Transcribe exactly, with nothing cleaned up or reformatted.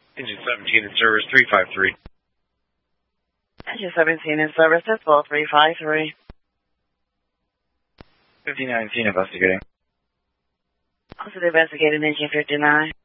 Engine seventeen in service, three five three. Engine seventeen in service, that's all three five three. fifty-nine, investigating. Also investigating engine fifty-nine.